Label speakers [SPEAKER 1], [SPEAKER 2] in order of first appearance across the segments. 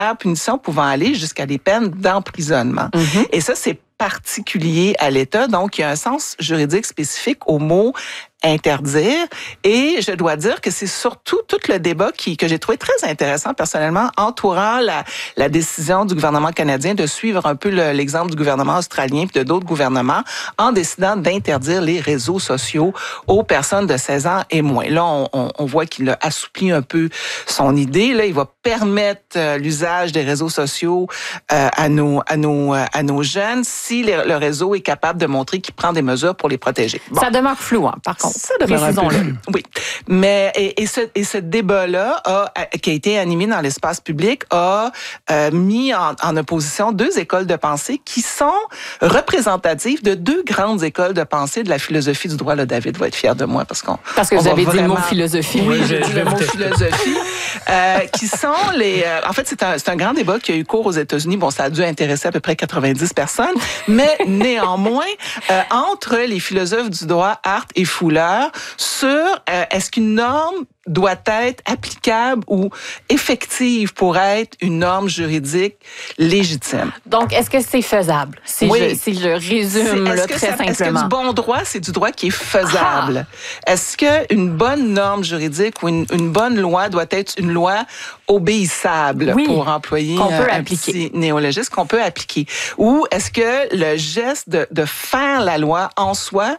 [SPEAKER 1] punitions pouvant aller jusqu'à des peines d'emprisonnement. Et ça, c'est particulier à l'État. Donc, il y a un sens juridique spécifique au mot interdire. Et je dois dire que c'est surtout tout le débat que j'ai trouvé très intéressant personnellement, entourant la décision du gouvernement canadien de suivre un peu l'exemple du gouvernement australien puis de d'autres gouvernements en décidant d'interdire les réseaux sociaux aux personnes de 16 ans et moins. Là, on voit qu'il a assoupli un peu son idée. Là, il va permettre l'usage des réseaux sociaux à nos jeunes si le réseau est capable de montrer qu'il prend des mesures pour les protéger.
[SPEAKER 2] Bon. Ça demeure flou, hein, par contre.
[SPEAKER 1] Ça demeure un peu. Oui. Mais, et ce débat-là qui a été animé dans l'espace public a mis en opposition deux écoles de pensée qui sont représentatives de deux grandes écoles de pensée de la philosophie du droit. Là, David va être fier de moi parce
[SPEAKER 2] que vous avez dit le mot philosophie.
[SPEAKER 1] Oui, j'ai dit le mot philosophie. Qui sont en fait, c'est un grand débat qui a eu cours aux États-Unis. Bon, ça a dû intéresser à peu près 90 personnes, mais néanmoins, entre les philosophes du droit, Hart et Fuller, sur est-ce qu'une norme doit être applicable ou effective pour être une norme juridique légitime.
[SPEAKER 2] Donc, est-ce que c'est faisable? Si je résume très simplement.
[SPEAKER 1] Est-ce que du bon droit, c'est du droit qui est faisable? Est-ce qu'une bonne norme juridique ou une bonne loi doit être une loi obéissable, pour employer un petit néologisme qu'on peut appliquer? Ou est-ce que le geste de faire la loi en soi,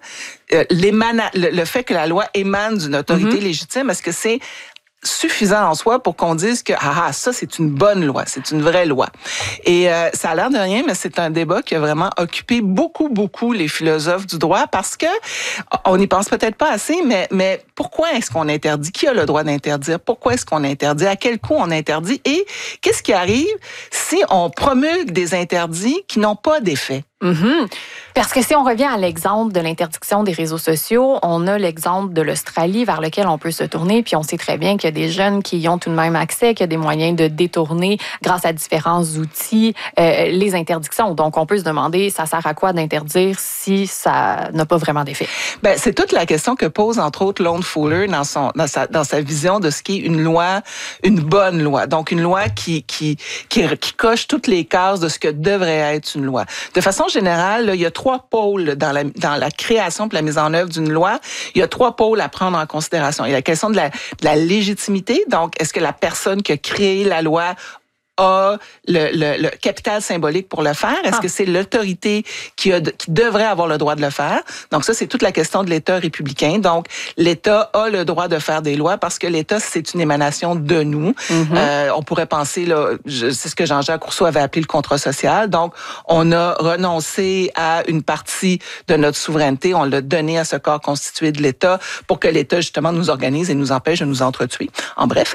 [SPEAKER 1] le fait que la loi émane d'une autorité légitime, est-ce que c'est suffisant en soi pour qu'on dise que ça c'est une bonne loi, c'est une vraie loi. Et ça a l'air de rien, mais c'est un débat qui a vraiment occupé beaucoup les philosophes du droit parce que on n'y pense peut-être pas assez, mais pourquoi est-ce qu'on interdit? Qui a le droit d'interdire? Pourquoi est-ce qu'on interdit? À quel coût on interdit? Et qu'est-ce qui arrive si on promulgue des interdits qui n'ont pas d'effet?
[SPEAKER 2] Parce que si on revient à l'exemple de l'interdiction des réseaux sociaux, on a l'exemple de l'Australie vers lequel on peut se tourner, puis on sait très bien qu'il y a des jeunes qui y ont tout de même accès, qu'il y a des moyens de détourner grâce à différents outils les interdictions. Donc, on peut se demander, ça sert à quoi d'interdire si ça n'a pas vraiment d'effet?
[SPEAKER 1] Ben, c'est toute la question que pose, entre autres, Lone Fuller dans sa vision de ce qui est une loi, une bonne loi. Donc, une loi qui coche toutes les cases de ce que devrait être une loi. De façon générale, là, il y a trois pôles dans la création et la mise en œuvre d'une loi. Il y a trois pôles à prendre en considération. Il y a la question de la légitimité. Donc, est-ce que la personne qui a créé la loi a le capital symbolique pour le faire? Est-ce que c'est l'autorité qui devrait avoir le droit de le faire? Donc ça, c'est toute la question de l'État républicain. Donc, l'État a le droit de faire des lois parce que l'État, c'est une émanation de nous. On pourrait penser, là, c'est ce que Jean-Jacques Rousseau avait appelé le contrat social. Donc, on a renoncé à une partie de notre souveraineté. On l'a donné à ce corps constitué de l'État pour que l'État, justement, nous organise et nous empêche de nous entretuer. En bref.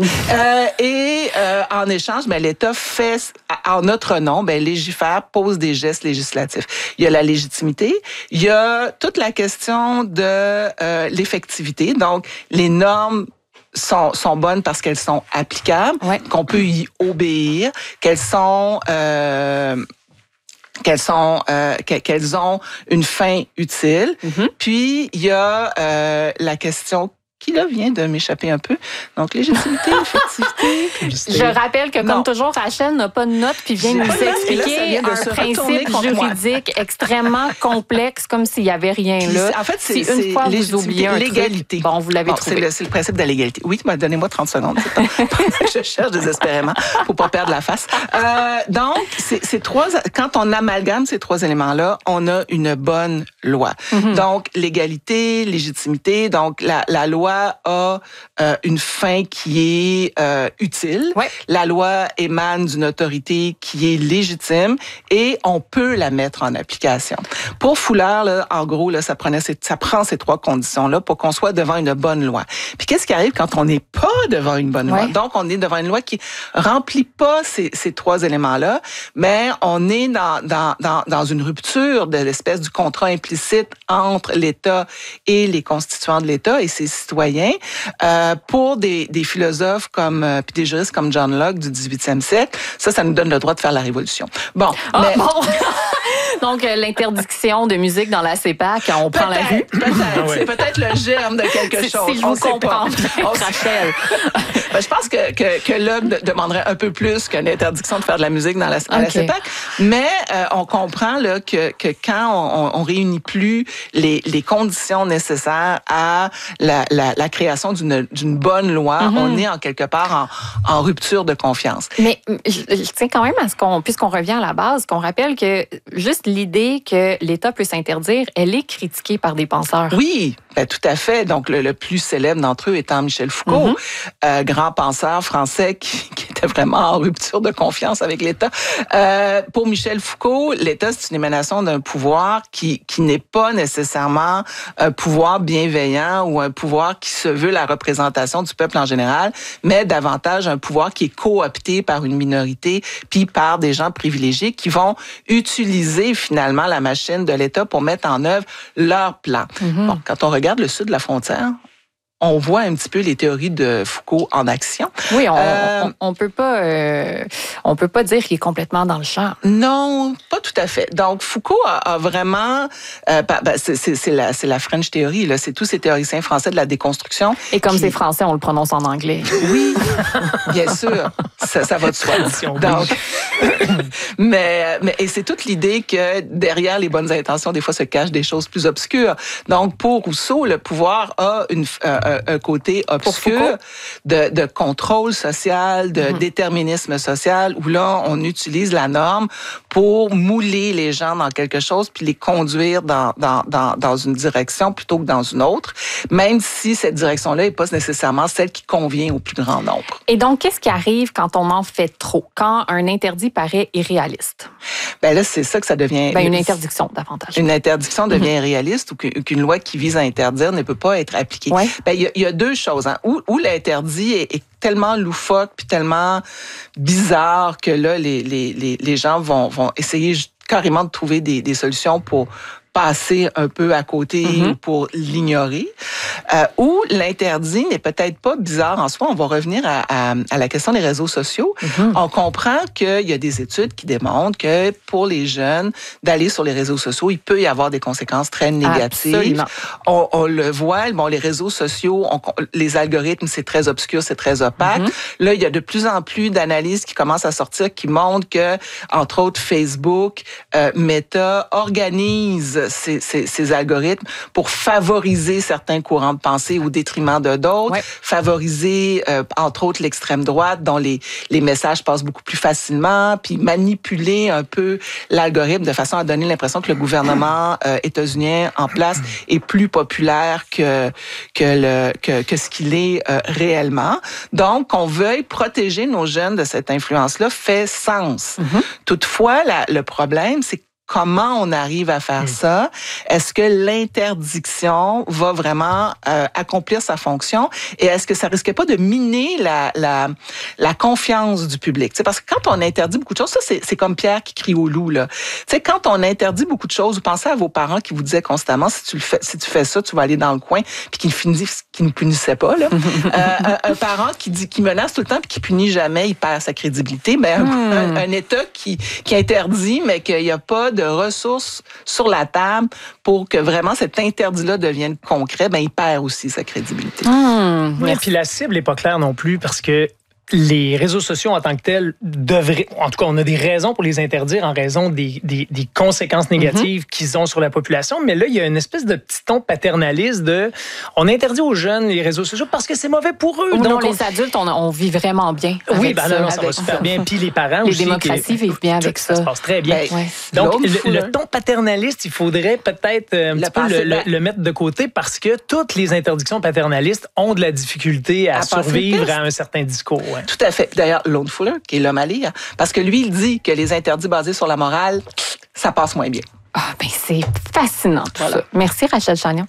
[SPEAKER 1] En échange, l'État fait en notre nom, légifère, pose des gestes législatifs. Il y a la légitimité, il y a toute la question de l'effectivité. Donc, les normes sont bonnes parce qu'elles sont applicables, qu'on peut y obéir, qu'elles ont une fin utile. Puis, il y a la question qui là vient de m'échapper un peu. Donc, légitimité, effectivité.
[SPEAKER 2] Je rappelle que, comme toujours, Rachel n'a pas de notes puis vient nous expliquer un principe juridique extrêmement complexe, comme s'il n'y avait rien là.
[SPEAKER 1] En fait, c'est
[SPEAKER 2] une fois vous oubliez un
[SPEAKER 1] l'égalité.
[SPEAKER 2] Bon, vous l'avez trouvé.
[SPEAKER 1] C'est le principe de l'égalité. Oui, donnez-moi 30 secondes. Je cherche désespérément pour pas perdre la face. Donc, quand on amalgame ces trois éléments-là, on a une bonne loi. Donc, l'égalité, légitimité. Donc, la loi a une fin qui est utile. La loi émane d'une autorité qui est légitime et on peut la mettre en application. Pour Fuller, là, en gros, là, ça prend ces trois conditions-là pour qu'on soit devant une bonne loi. Puis qu'est-ce qui arrive quand on n'est pas devant une bonne loi? Donc, on est devant une loi qui remplit pas ces trois éléments-là, mais on est dans une rupture de l'espèce du contrat implicite entre l'État et les constituants de l'État et ses citoyens. Pour des philosophes puis des juristes comme John Locke du 18e siècle, ça nous donne le droit de faire la révolution. Bon.
[SPEAKER 2] Donc, l'interdiction de musique dans la CEPAC, on prend la rue.
[SPEAKER 1] Peut-être. C'est peut-être le germe de quelque chose.
[SPEAKER 2] Si je vous comprends bien, Rachel.
[SPEAKER 1] Je pense que là, demanderait un peu plus qu'une interdiction de faire de la musique dans la CEPAC. Mais on comprend là, que quand on réunit plus les conditions nécessaires à la création d'une bonne loi, on est en quelque part en rupture de confiance.
[SPEAKER 2] Mais je tiens quand même à puisqu'on revient à la base, qu'on rappelle que juste l'idée que l'État peut s'interdire, elle est critiquée par des penseurs.
[SPEAKER 1] Oui, tout à fait. Donc, le plus célèbre d'entre eux étant Michel Foucault, grand penseur français qui était vraiment en rupture de confiance avec l'État. Pour Michel Foucault, l'État, c'est une émanation d'un pouvoir qui n'est pas nécessairement un pouvoir bienveillant ou un pouvoir qui se veut la représentation du peuple en général, mais davantage un pouvoir qui est coopté par une minorité puis par des gens privilégiés qui vont utiliser finalement la machine de l'État pour mettre en œuvre leur plan. Bon, quand on regarde le sud de la frontière, on voit un petit peu les théories de Foucault en action.
[SPEAKER 2] Oui, on peut pas dire qu'il est complètement dans le champ.
[SPEAKER 1] Non, pas tout à fait. Donc Foucault a vraiment, c'est la French Theory, là, c'est tous ces théoriciens français de la déconstruction.
[SPEAKER 2] Et comme c'est français, on le prononce en anglais.
[SPEAKER 1] Oui, bien sûr, ça va de soi. Donc, mais c'est toute l'idée que derrière les bonnes intentions, des fois se cachent des choses plus obscures. Donc pour Rousseau, le pouvoir a un côté obscur de contrôle social, de déterminisme social, où là, on utilise la norme pour mouler les gens dans quelque chose puis les conduire dans une direction plutôt que dans une autre, même si cette direction-là n'est pas nécessairement celle qui convient au plus grand nombre.
[SPEAKER 2] Et donc, qu'est-ce qui arrive quand on en fait trop, quand un interdit paraît irréaliste?
[SPEAKER 1] Ben là, c'est ça que ça devient...
[SPEAKER 2] une interdiction, davantage.
[SPEAKER 1] Une interdiction devient irréaliste ou qu'une loi qui vise à interdire ne peut pas être appliquée.
[SPEAKER 2] Ouais.
[SPEAKER 1] Il y a deux choses. Hein. Où l'interdit est tellement loufoque puis tellement bizarre que là, les gens vont essayer carrément de trouver des solutions pour passer un peu à côté ou pour l'ignorer. Ou l'interdit n'est peut-être pas bizarre en soi. On va revenir à la question des réseaux sociaux. On comprend qu'il y a des études qui démontrent que pour les jeunes, d'aller sur les réseaux sociaux, il peut y avoir des conséquences très négatives.
[SPEAKER 2] Absolument.
[SPEAKER 1] On le voit, bon, les réseaux sociaux, les algorithmes, c'est très obscur, c'est très opaque. Là, il y a de plus en plus d'analyses qui commencent à sortir qui montrent que, entre autres, Facebook, Meta organise ces algorithmes pour favoriser certains courants de pensée au détriment de d'autres, favoriser, entre autres, l'extrême droite, dont les messages passent beaucoup plus facilement, puis manipuler un peu l'algorithme de façon à donner l'impression que le gouvernement états-unien en place est plus populaire que ce qu'il est réellement. Donc, qu'on veuille protéger nos jeunes de cette influence-là fait sens. Toutefois, le problème, c'est comment on arrive à faire ça? Est-ce que l'interdiction va vraiment accomplir sa fonction? Et est-ce que ça risque pas de miner la confiance du public? T'sais, parce que quand on interdit beaucoup de choses, ça c'est comme Pierre qui crie au loup, là. T'sais, quand on interdit beaucoup de choses, vous pensez à vos parents qui vous disaient constamment si tu fais ça, tu vas aller dans le coin, puis qui ne punissait pas, là. Un parent qui menace tout le temps puis qui punit jamais, il perd sa crédibilité. Ben un État qui interdit, mais qu'il n'y a pas de ressources sur la table pour que vraiment cet interdit-là devienne concret, ben il perd aussi sa crédibilité.
[SPEAKER 3] Et puis la cible n'est pas claire non plus parce que les réseaux sociaux en tant que tels devraient, en tout cas, on a des raisons pour les interdire en raison des conséquences négatives qu'ils ont sur la population. Mais là, il y a une espèce de petit ton paternaliste on interdit aux jeunes les réseaux sociaux parce que c'est mauvais pour eux.
[SPEAKER 2] Donc, les adultes, on vit vraiment bien.
[SPEAKER 3] Oui, ça va super bien. Puis les parents aussi.
[SPEAKER 2] Les démocraties vivent bien avec ça.
[SPEAKER 3] Ça se passe très bien. Donc, le ton paternaliste, il faudrait peut-être le mettre de côté parce que toutes les interdictions paternalistes ont de la difficulté à survivre à un certain discours.
[SPEAKER 1] Tout à fait. D'ailleurs, Lone Fuller, qui est l'homme à lire, parce que lui, il dit que les interdits basés sur la morale, ça passe moins bien.
[SPEAKER 2] C'est fascinant tout ça. Merci, Rachel Chagnon.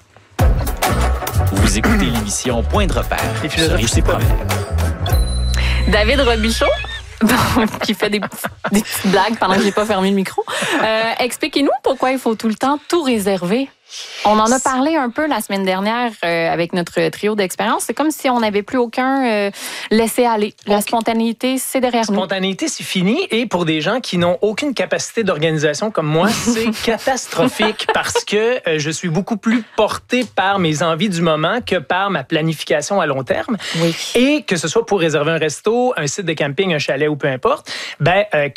[SPEAKER 4] Vous écoutez l'émission Point de repère.
[SPEAKER 3] Les philosophes, c'est pas
[SPEAKER 2] David Robichaud, qui fait des petites blagues pendant que j'ai pas fermé le micro. Expliquez-nous pourquoi il faut tout le temps tout réserver. On en a parlé un peu la semaine dernière avec notre trio d'expérience. C'est comme si on n'avait plus aucun laisser-aller. La spontanéité, c'est derrière nous.
[SPEAKER 3] Spontanéité, c'est fini. Et pour des gens qui n'ont aucune capacité d'organisation comme moi, c'est catastrophique parce que je suis beaucoup plus porté par mes envies du moment que par ma planification à long terme.
[SPEAKER 2] Oui.
[SPEAKER 3] Et que ce soit pour réserver un resto, un site de camping, un chalet ou peu importe,